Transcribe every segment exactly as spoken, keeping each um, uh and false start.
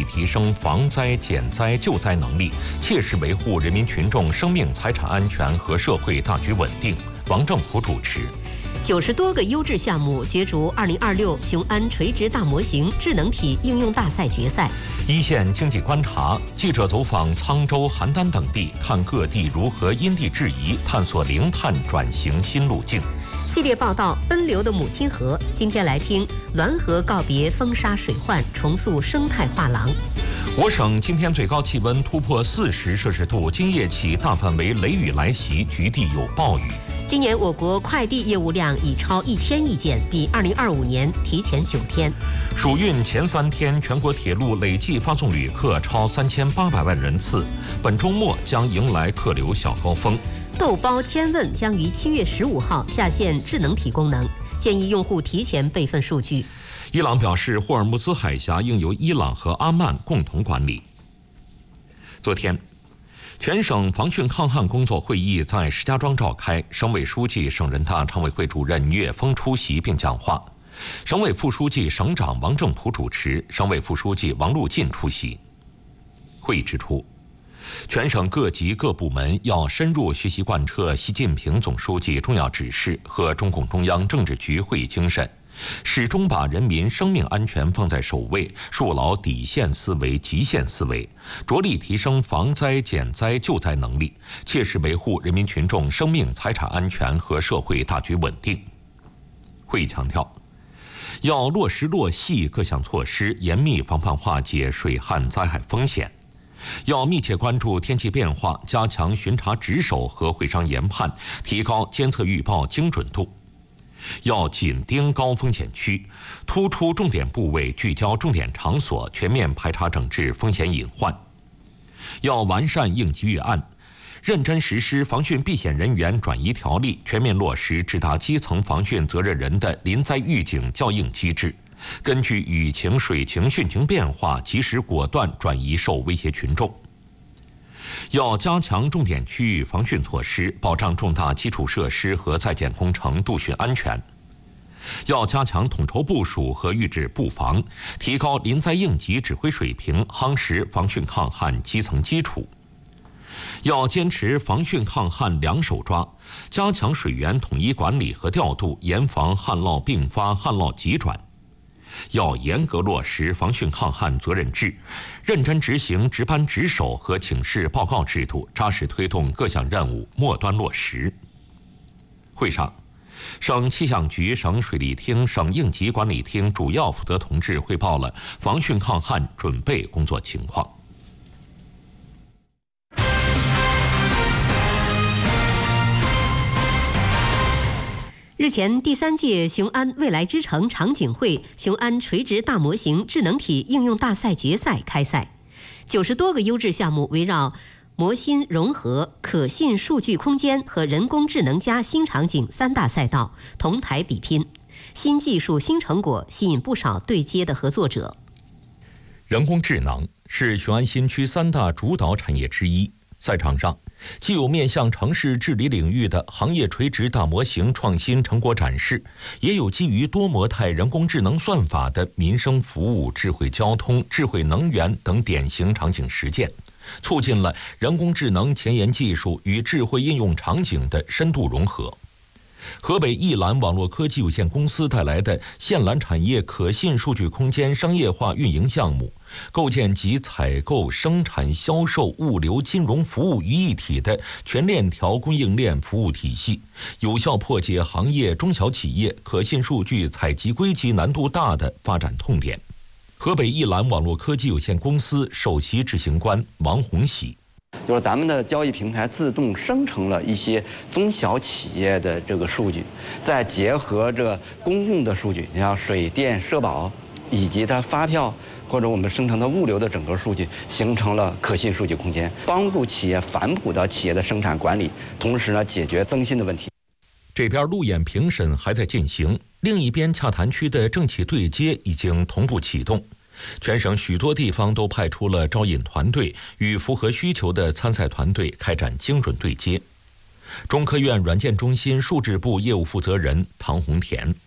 提升防灾减灾救灾能力，切实维护人民群众生命财产安全和社会大局稳定。王正普主持。 九十多个优质项目角逐二零二六雄安垂直大模型智能体应用大赛决赛。 一线经济观察，记者走访沧州、邯郸等地，看各地如何因地制宜，探索零碳转型新路径。 系列报道《奔流的母亲河》，今天来听滦河告别风沙水患，重塑生态画廊。 我省今天最高气温突破四十摄氏度，今夜起大范围雷雨来袭，局地有暴雨。 今年我国快递业务量已超一千亿件，比二零二五年提前九天。 暑运前三天，全国铁路累计发送旅客超三千八百万人次，本周末将迎来客流小高峰。 豆包千问将于七月十五号下线智能体功能，建议用户提前备份数据。 伊朗表示，霍尔木兹海峡应由伊朗和阿曼共同管理。昨天，全省防汛抗旱工作会议在石家庄召开，省委书记、省人大常委会主任聂锋出席并讲话，省委副书记、省长王正普主持，省委副书记王路进出席。会议指出，全省各级各部门要深入学习贯彻习近平总书记重要指示和中共中央政治局会议精神，始终把人民生命安全放在首位，树牢底线思维、极限思维，着力提升防灾减灾救灾能力，切实维护人民群众生命财产安全和社会大局稳定。会议强调，要落实落细各项措施，严密防范化解水旱灾害风险。要密切关注天气变化，加强巡查值守和会商研判，提高监测预报精准度。要紧盯高风险区，突出重点部位，聚焦重点场所，全面排查整治风险隐患。要完善应急预案，认真实施防汛避险人员转移条例，全面落实直达基层防汛责任人的临灾预警校应机制，根据雨情、水情、汛情变化，及时果断转移受威胁群众。要加强重点区域防汛措施，保障重大基础设施和在建工程渡汛安全。要加强统筹部署和预置布防，提高临灾应急指挥水平，夯实防汛抗旱基层基础。要坚持防汛抗旱两手抓，加强水源统一管理和调度，严防旱涝并发、旱涝急转。要严格落实防汛抗旱责任制，认真执行值班值守和请示报告制度，扎实推动各项任务末端落实。会上，省气象局、省水利厅、省应急管理厅主要负责同志汇报了防汛抗旱准备工作情况。 日前，第三届雄安未来之城场景会雄安垂直大模型智能体应用大赛决赛开赛，九十多个优质项目围绕模芯融合、可信数据空间和人工智能加新场景三大赛道同台比拼，新技术新成果吸引不少对接的合作者。 人工智能是雄安新区三大主导产业之一，赛场上既有面向城市治理领域的行业垂直大模型创新成果展示，也有基于多模态人工智能算法的民生服务、智慧交通、智慧能源等典型场景实践，促进了人工智能前沿技术与智慧应用场景的深度融合。河北易蓝网络科技有限公司带来的线缆产业可信数据空间商业化运营项目，构建集采购、生产、销售、物流、金融服务于一体的全链条供应链服务体系，有效破解行业中小企业可信数据采集归集难度大的发展痛点。河北易蓝网络科技有限公司首席执行官王红喜。 就是咱们的交易平台自动生成了一些中小企业的这个数据，再结合着公共的数据，你像水电社保以及它发票或者我们生成的物流的整个数据，形成了可信数据空间，帮助企业反哺到企业的生产管理，同时呢解决增信的问题。 这边路演评审还在进行，另一边洽谈区的政企对接已经同步启动。全省许多地方都派出了招引团队，与符合需求的参赛团队开展精准对接。中科院软件中心数质部业务负责人唐红田：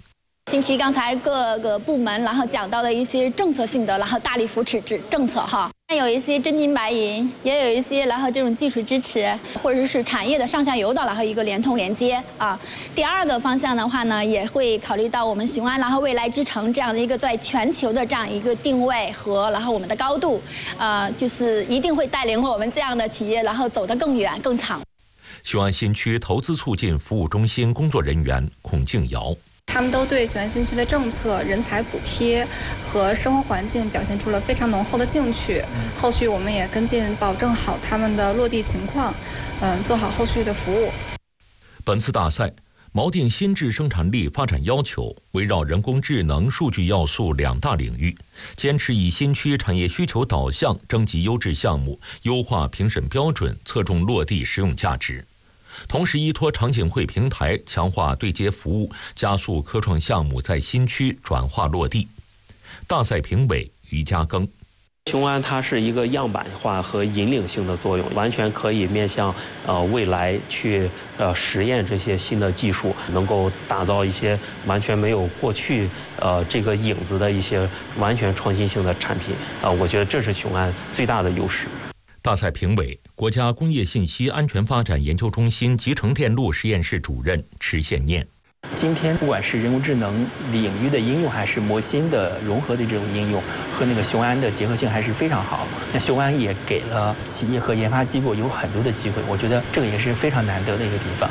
近期刚才各个部门然后讲到的一些政策性的，然后大力扶持政政策哈，有一些真金白银，也有一些然后这种技术支持，或者是产业的上下游的然后一个连通连接啊。第二个方向的话呢，也会考虑到我们雄安然后未来之城这样的一个在全球的这样一个定位和然后我们的高度，呃，就是一定会带领我们这样的企业然后走得更远更长。 雄安新区投资促进服务中心工作人员孔静瑶。 他们都对雄安新区的政策、人才补贴和生活环境表现出了非常浓厚的兴趣。后续我们也跟进，保证好他们的落地情况，嗯，做好后续的服务。 本次大赛锚定新质生产力发展要求，围绕人工智能、数据要素两大领域，坚持以新区产业需求导向征集优质项目，优化评审标准，侧重落地实用价值。同时依托场景汇平台强化对接服务，加速科创项目在新区转化落地。大赛评委于家庚。 雄安它是一个样板化和引领性的作用，完全可以面向呃未来去呃实验这些新的技术，能够打造一些完全没有过去呃这个影子的一些完全创新性的产品啊、呃，我觉得这是雄安最大的优势。 大赛评委，国家工业信息安全发展研究中心集成电路实验室主任池宪念。 今天不管是人工智能领域的应用，还是模芯的融合的这种应用，和那个雄安的结合性还是非常好。那雄安也给了企业和研发机构有很多的机会，我觉得这个也是非常难得的一个地方。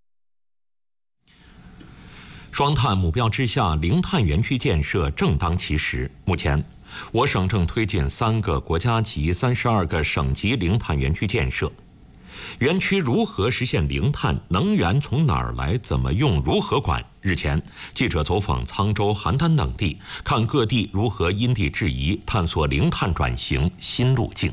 双碳目标之下，零碳园区建设正当其时。目前，我省正推进三个国家级、三十二个省级零碳园区建设。园区如何实现零碳？能源从哪儿来？怎么用？如何管？日前，记者走访沧州、邯郸等地，看各地如何因地制宜，探索零碳转型新路径。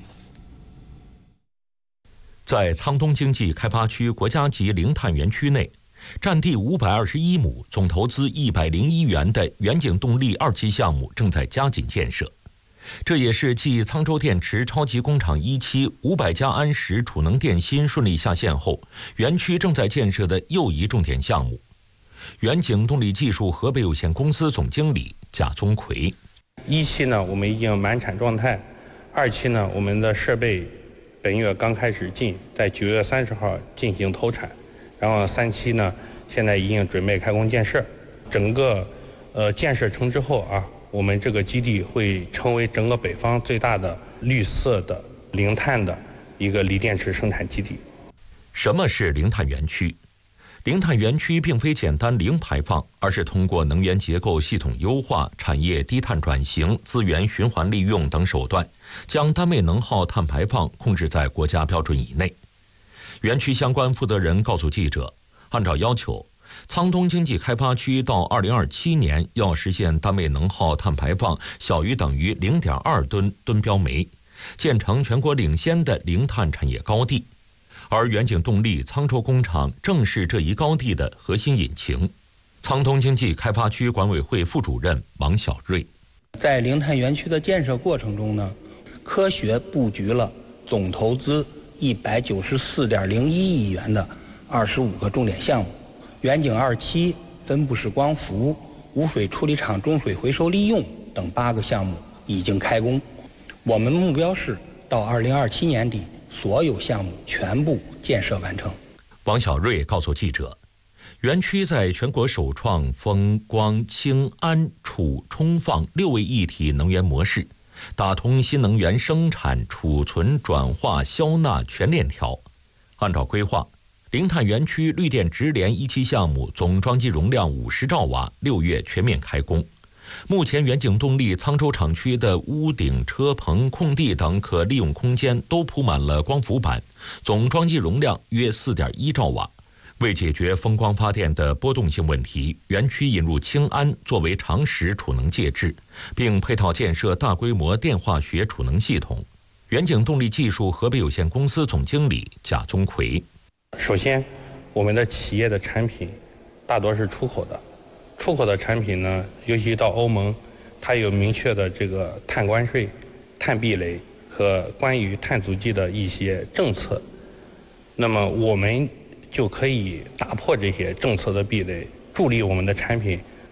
在沧东经济开发区国家级零碳园区内，占地五百二十一亩、总投资一百零一元的远景动力二期项目正在加紧建设。这也是继沧州电池超级工厂一期五百家安时储能电芯顺利下线后，园区正在建设的又一重点项目。远景动力技术河北有限公司总经理贾宗奎： 一期呢，我们已经满产状态；二期呢，我们的设备本月刚开始进，在九月三十号进行投产。然后三期呢，现在已经准备开工建设。整个呃建设成之后啊，我们这个基地会成为整个北方最大的绿色的零碳的一个锂电池生产基地。 什么是零碳园区？零碳园区并非简单零排放，而是通过能源结构系统优化、产业低碳转型、资源循环利用等手段，将单位能耗碳排放控制在国家标准以内。园区相关负责人告诉记者，按照要求，沧东经济开发区到二零二七年要实现单位能耗碳排放小于等于零点二吨吨标煤，建成全国领先的零碳产业高地。而远景动力沧州工厂正是这一高地的核心引擎。沧东经济开发区管委会副主任王小瑞： 在零碳园区的建设过程中呢，科学布局了总投资一百九十四点零一亿元的二十五个重点项目。远景二期、分布式光伏、污水处理厂中水回收利用等八个项目已经开工。我们目标是到二零二七年底，所有项目全部建设完成。 王小瑞告诉记者，园区在全国首创风光氢氨储充放六位一体能源模式，打通新能源生产、储存、转化、消纳全链条。按照规划，零碳园区绿电直联一期项目总装机容量五十兆瓦，六月全面开工。目前远景动力沧州厂区的屋顶、车棚、空地等可利用空间都铺满了光伏板，总装机容量约 四点一兆瓦。为解决风光发电的波动性问题，园区引入氢氨作为长时储能介质，并配套建设大规模电化学储能系统。远景动力技术河北有限公司总经理贾宗奎： 首先，我们的企业的产品大多是出口的，出口的产品呢，尤其到欧盟，它有明确的这个碳关税、碳壁垒和关于碳足迹的一些政策。那么我们就可以打破这些政策的壁垒，助力我们的产品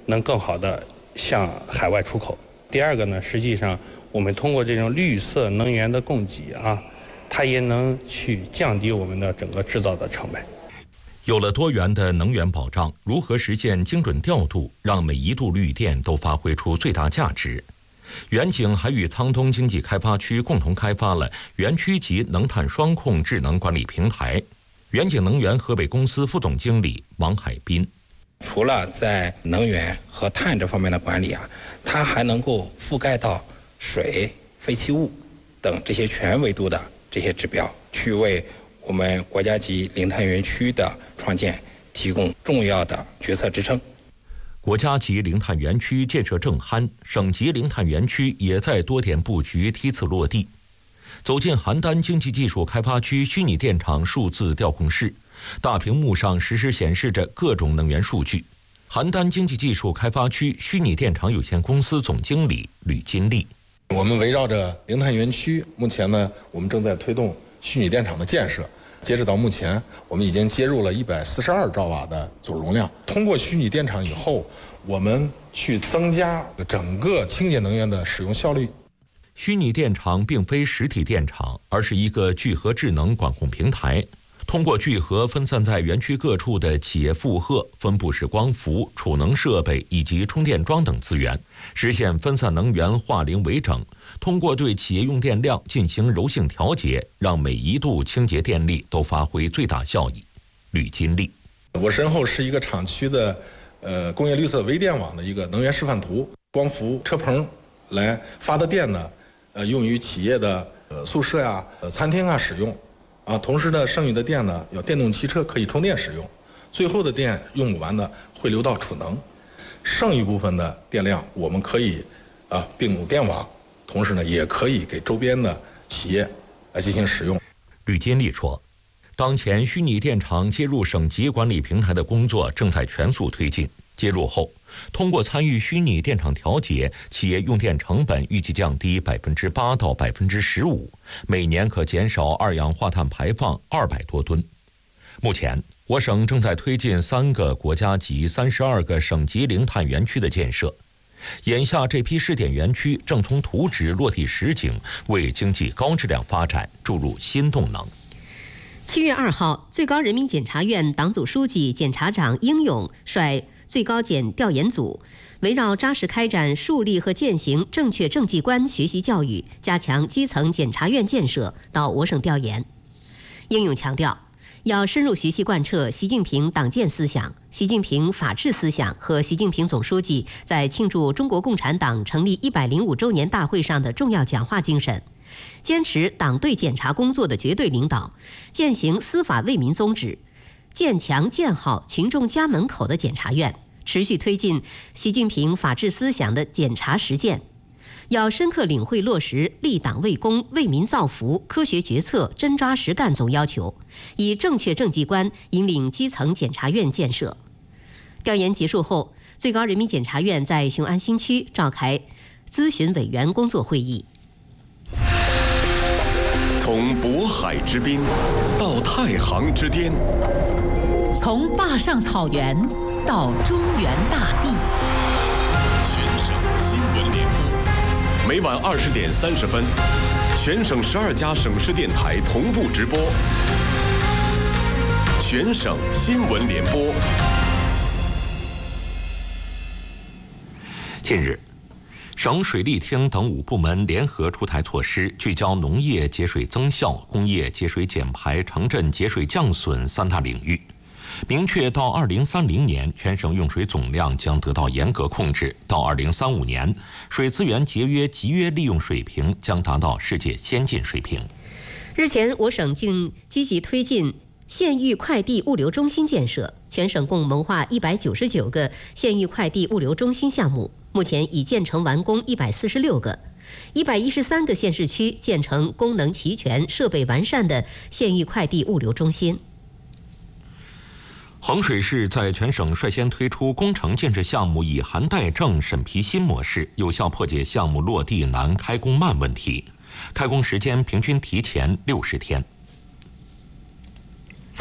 能更好的向海外出口。第二个呢，实际上我们通过这种绿色能源的供给啊，它也能去降低我们的整个制造的成本。 有了多元的能源保障，如何实现精准调度，让每一度绿电都发挥出最大价值？远景还与沧东经济开发区共同开发了园区级能碳双控智能管理平台。远景能源河北公司副总经理王海滨， 除了在能源和碳这方面的管理啊，它还能够覆盖到水、废弃物等这些全维度的这些指标，去为我们国家级零碳园区的创建提供重要的决策支撑。 国家级零碳园区建设正酣，省级零碳园区也在多点布局梯次落地。走进邯郸经济技术开发区虚拟电厂数字调控室，大屏幕上实时显示着各种能源数据。邯郸经济技术开发区虚拟电厂有限公司总经理吕金丽， 我们围绕着零碳园区，目前呢，我们正在推动虚拟电厂的建设。截止到目前，我们已经接入了一百四十二兆瓦的总容量。通过虚拟电厂以后，我们去增加整个清洁能源的使用效率。 虚拟电厂并非实体电厂，而是一个聚合智能管控平台。通过聚合分散在园区各处的企业负荷、分布式光伏、储能设备以及充电桩等资源，实现分散能源化零为整。通过对企业用电量进行柔性调节，让每一度清洁电力都发挥最大效益。吕金丽， 我身后是一个厂区的呃工业绿色微电网的一个能源示范图，光伏车棚来发的电呢，呃用于企业的呃宿舍呀、呃餐厅啊使用。啊，同时呢，剩余的电呢，有电动汽车可以充电使用，最后的电用不完的会流到储能，剩余部分的电量我们可以啊并入电网，同时呢，也可以给周边的企业来进行使用。 吕金丽说，当前虚拟电厂接入省级管理平台的工作正在全速推进。接入后，通过参与虚拟电厂调节，企业用电成本预计降低百分之八到百分之十五，每年可减少二氧化碳排放二百多吨。目前，我省正在推进三个国家级、三十二个省级零碳园区的建设。眼下，这批试点园区正从图纸落地实景，为经济高质量发展注入新动能。 七月二号，最高人民检察院党组书记、检察长英勇率最高检调研组，围绕扎实开展树立和践行正确政绩观学习教育，加强基层检察院建设，到我省调研。英勇强调，要深入学习贯彻习近平党建思想、习近平法治思想和习近平总书记在庆祝中国共产党成立一百零五周年大会上的重要讲话精神，坚持党对检察工作的绝对领导，践行司法为民宗旨，建强建好群众家门口的检察院，持续推进习近平法治思想的检察实践。要深刻领会落实立党为公、为民造福、科学决策、真抓实干总要求，以正确政绩观引领基层检察院建设。调研结束后，最高人民检察院在雄安新区召开咨询委员工作会议。 从渤海之滨到太行之巅， 从坝上草原到中原大地， 全省新闻联播，每晚二十点三十分，全省十二家省市电台同步直播。全省新闻联播。 近日，省水利厅等五部门联合出台措施，聚焦农业节水增效、工业节水减排、城镇节水降损三大领域，明确到二零三零年全省用水总量将得到严格控制，到二零三五年水资源节约集约利用水平将达到世界先进水平。 日前，我省竟积极推进县域快递物流中心建设，全省共谋划一百九十九个县域快递物流中心项目，目前已建成完工一百四十六个，一百一十三个县市区建成功能齐全、设备完善的县域快递物流中心。 衡水市在全省率先推出工程建设项目以函带证审批新模式，有效破解项目落地难、开工慢问题，开工时间平均提前六十天。 在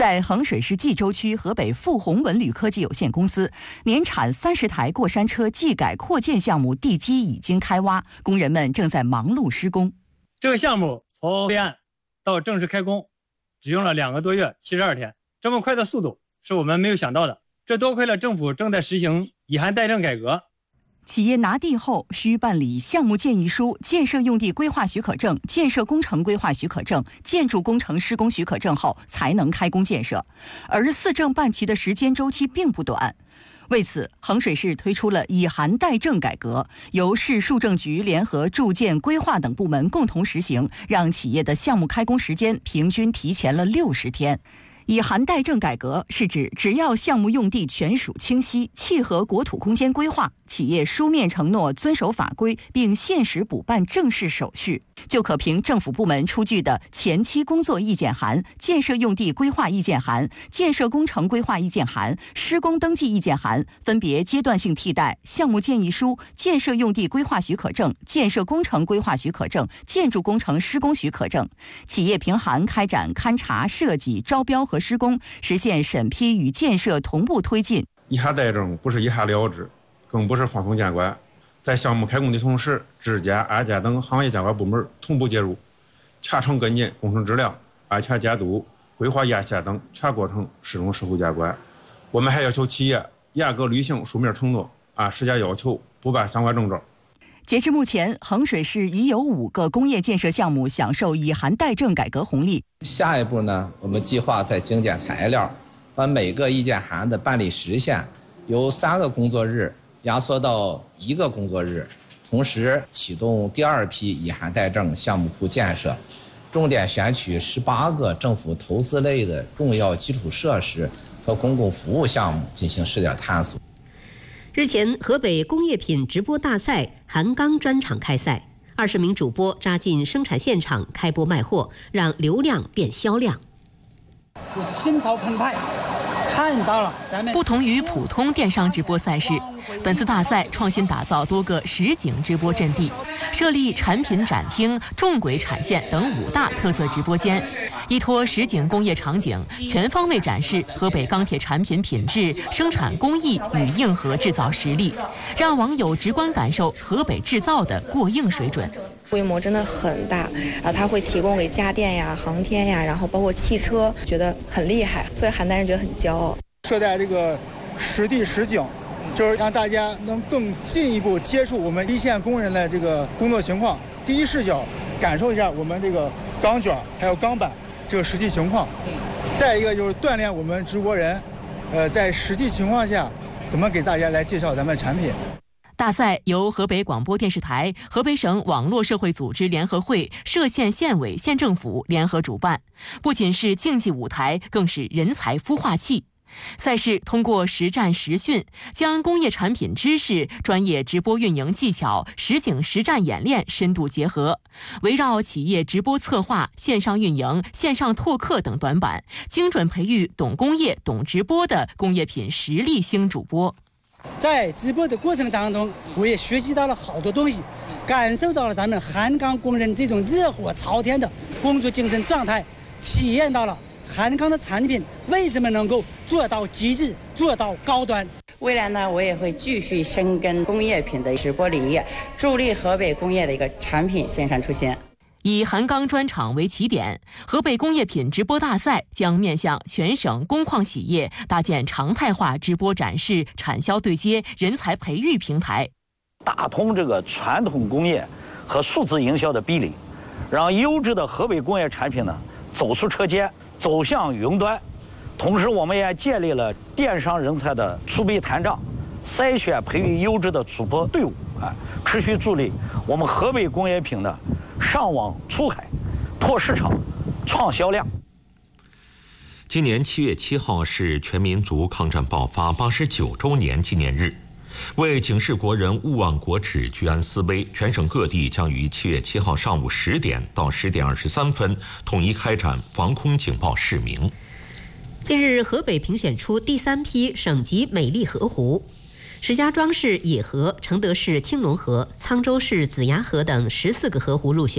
在衡水市冀州区河北富宏文旅科技有限公司，年产三十台过山车技改扩建项目地基已经开挖，工人们正在忙碌施工。 这个项目从备案到正式开工，只用了两个多月，七十二天，这么快的速度是我们没有想到的。这多亏了政府正在实行以函代证改革。 企业拿地后需办理项目建议书、建设用地规划许可证、建设工程规划许可证、建筑工程施工许可证后才能开工建设，而四证办齐的时间周期并不短。为此，衡水市推出了以函代证改革，由市数政局联合住建、规划等部门共同实行，让企业的项目开工时间平均提前了六十天。以函代证改革是指，只要项目用地权属清晰、契合国土空间规划，企业书面承诺遵守法规，并限时补办正式手续，就可凭政府部门出具的前期工作意见函、建设用地规划意见函、建设工程规划意见函、施工登记意见函，分别阶段性替代项目建议书、建设用地规划许可证、建设工程规划许可证、建筑工程施工许可证。企业凭函开展勘察、设计、招标和和施工，实现审批与建设同步推进。 以函代证不是一函了之，更不是放松监管，在项目开工的同时，质监、安监等行业监管部门同步介入，全程跟进工程质量、安全监督、规划验线等全过程始终守护监管。我们还要求企业严格履行书面承诺，按时间要求补办相关证照。 截至目前，衡水市已有五个工业建设项目享受以函代证改革红利。 下一步呢，我们计划在精简材料和每个意见函的办理时限，由三个工作日压缩到一个工作日，同时启动第二批以函代证项目库建设，重点选取十八个政府投资类的重要基础设施和公共服务项目进行试点探索。 日前，河北工业品直播大赛韩钢专场开赛，二十名主播扎进生产现场开播卖货，让流量变销量。 心潮澎湃，看到了咱们。 不同于普通电商直播赛事，本次大赛创新打造多个实景直播阵地，设立产品展厅、重轨产线等五大特色直播间，依托实景工业场景，全方位展示河北钢铁产品品质、生产工艺与硬核制造实力，让网友直观感受河北制造的过硬水准。 规模真的很大，然后它会提供给家电呀、航天呀，然后包括汽车，觉得很厉害，所以邯郸人觉得很骄傲。 设在这个实地实景，就是让大家能更进一步接触我们一线工人的这个工作情况，第一视角感受一下我们这个钢卷还有钢板这个实际情况。再一个就是锻炼我们直播人，呃，在实际情况下怎么给大家来介绍咱们的产品。 大赛由河北广播电视台、河北省网络社会组织联合会、歙县县委县政府联合主办，不仅是竞技舞台，更是人才孵化器。赛事通过实战实训，将工业产品知识、专业直播运营技巧、实景实战演练深度结合，围绕企业直播策划、线上运营、线上拓客等短板，精准培育懂工业、懂直播的工业品实力星主播。 在直播的过程当中，我也学习到了好多东西，感受到了咱们韩钢工人这种热火朝天的工作精神状态，体验到了韩钢的产品为什么能够做到极致、做到高端。 未来呢，我也会继续深耕工业品的直播领域，助力河北工业的一个产品线上出现。 以韩钢专场为起点，河北工业品直播大赛将面向全省工矿企业搭建常态化直播展示、产销对接、人才培育平台， 打通这个传统工业和数字营销的壁垒，让优质的河北工业产品呢走出车间，走向云端。同时，我们也建立了电商人才的储备坛障，筛选培育优质的主播队伍啊，持续助力我们河北工业品的上网出海、拓市场、创销量。 今年七月七号是全民族抗战爆发八十九周年纪念日，为警示国人勿忘国耻、居安思危，全省各地将于七月七号上午十点到十点二十三分统一开展防空警报示明。 近日，河北评选出第三批省级美丽河湖。石家庄市野河、承德市青龙河、沧州市子牙河等十四个河湖入选，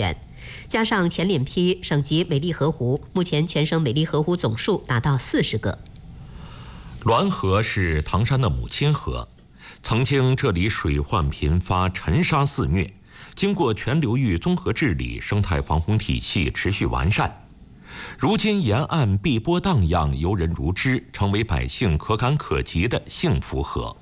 加上前脸批省级美丽河湖，目前全省美丽河湖总数达到四十个。 滦河是唐山的母亲河，曾经这里水患频发，沉沙肆虐。经过全流域综合治理，生态防洪体系持续完善。如今沿岸碧波荡漾，游人如织，成为百姓可感可及的幸福河。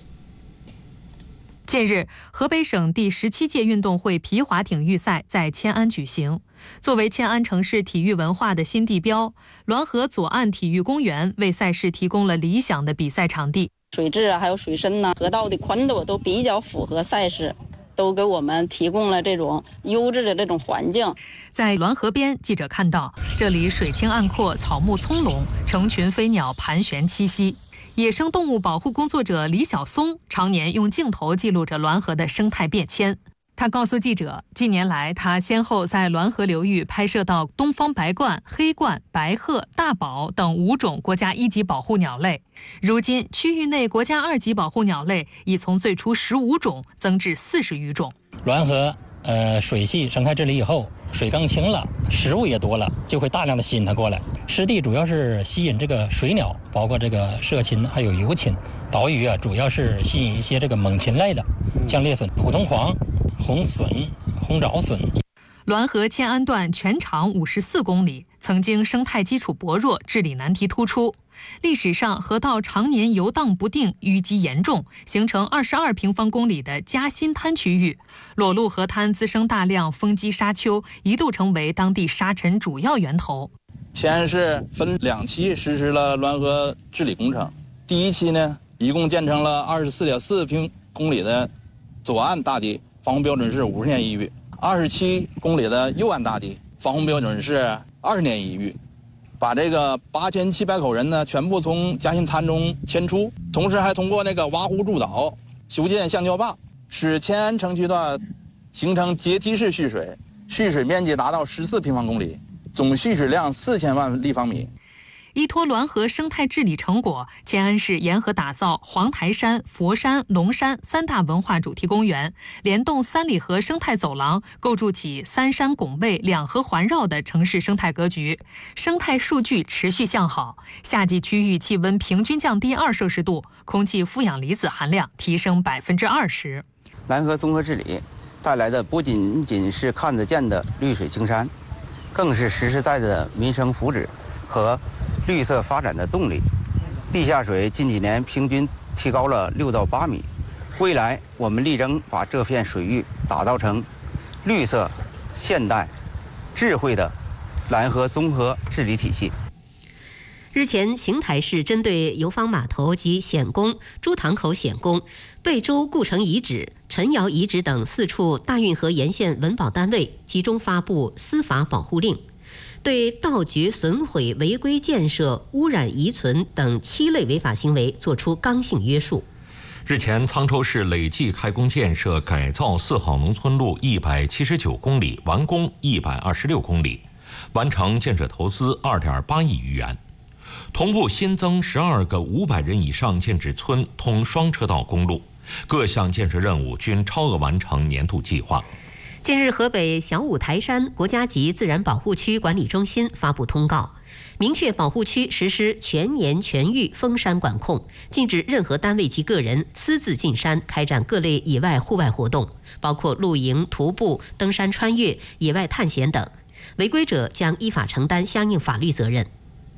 近日，河北省第十七届运动会皮划艇预赛在迁安举行。作为迁安城市体育文化的新地标，滦河左岸体育公园为赛事提供了理想的比赛场地。 水质啊，还有水深呐、啊，河道的宽度都比较符合赛事，都给我们提供了这种优质的这种环境。 在滦河边，记者看到这里水清岸阔，草木葱茏，成群飞鸟盘旋栖息。野生动物保护工作者李晓松常年用镜头记录着滦河的生态变迁。他告诉记者，近年来他先后在滦河流域拍摄到东方白鹳、黑鹳、白鹤、大宝等五种国家一级保护鸟类。如今，区域内国家二级保护鸟类已从最初十五种增至四十余种。 滦河呃水系生态治理以后，水更清了，食物也多了，就会大量的吸引它过来。湿地主要是吸引这个水鸟，包括这个社禽还有游禽。岛屿啊，主要是吸引一些这个猛禽类的，像猎隼、普通黄、红隼、红爪隼。 滦河迁安段全长五十四公里，曾经生态基础薄弱，治理难题突出。历史上河道常年游荡不定，淤积严重，形成二十二平方公里的夹心滩区域。裸露河滩滋生大量风机沙丘，一度成为当地沙尘主要源头。 迁安市分两期实施了滦河治理工程，第一期呢，一共建成了二十四点四平公里的左岸大堤，防洪标准是五十年一遇；二十七公里的右岸大堤，防洪标准是二十年一遇。把这个八千七百口人呢，全部从夹心滩中迁出，同时还通过那个挖湖筑岛、修建橡胶坝，使迁安城区段形成阶梯式蓄水，蓄水面积达到十四平方公里，总蓄水量四千万立方米。 依托滦河生态治理成果，迁安市沿河打造黄台山、佛山、龙山三大文化主题公园，联动三里河生态走廊，构筑起三山拱卫、两河环绕的城市生态格局。生态数据持续向好，夏季区域气温平均降低二摄氏度，空气负氧离子含量提升百分之二十。 滦河综合治理带来的不仅仅是看得见的绿水青山，更是实实在在的民生福祉和绿色发展的动力。地下水近几年平均提高了六到八米，未来我们力争把这片水域打造成绿色、现代、智慧的滦河综合治理体系。 日前，邢台市针对油坊码头及显宫、朱塘口显宫、贝州故城遗址、陈窑遗址等四处大运河沿线文保单位集中发布司法保护令，对盗掘、损毁、违规建设、污染遗存等七类违法行为作出刚性约束。 日前，沧州市累计开工建设改造四号农村路一百七十九公里，完工一百二十六公里，完成建设投资二点八亿余元。同步新增十二个五百人以上建制村通双车道公路，各项建设任务均超额完成年度计划。 近日，河北小五台山国家级自然保护区管理中心发布通告，明确保护区实施全年全域封山管控，禁止任何单位及个人私自进山开展各类野外户外活动，包括露营、徒步、登山穿越、野外探险等，违规者将依法承担相应法律责任。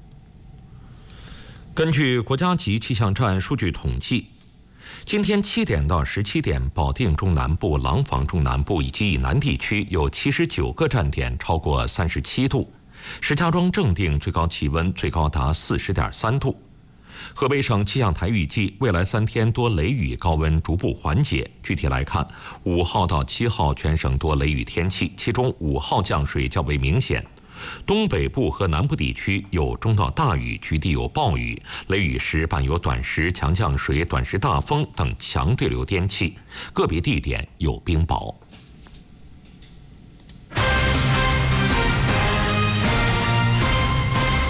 根据国家级气象站数据统计，今天七点到十七点，保定中南部、廊坊中南部以及以南地区有七十九个站点超过三十七度，石家庄正定最高气温最高达四十点三度。河北省气象台预计，未来三天多雷雨，高温逐步缓解。具体来看，五号到七号全省多雷雨天气，其中五号降水较为明显。东北部和南部地区有中到大雨，局地有暴雨，雷雨时伴有短时强降水、短时大风等强对流天气，个别地点有冰雹。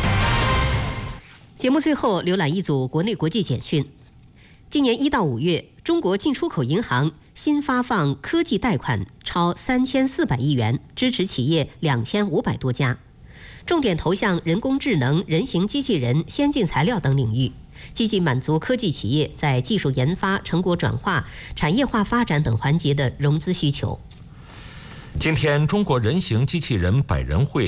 节目最后浏览一组国内国际简讯。今年一到五月， 中国进出口银行新发放科技贷款超三千四百亿元，支持企业两千五百多家，重点投向人工智能、人形机器人、先进材料等领域，积极满足科技企业在技术研发、成果转化、产业化发展等环节的融资需求。 今天，中国人形机器人百人会